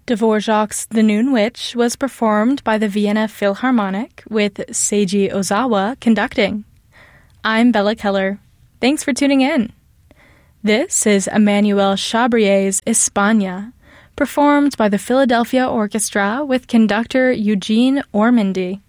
Dvorak's The Noon Witch was performed by the Vienna Philharmonic with Seiji Ozawa conducting. I'm Bella Keller. Thanks for tuning in. This is Emmanuel Chabrier's España, performed by the Philadelphia Orchestra with conductor Eugene Ormandy.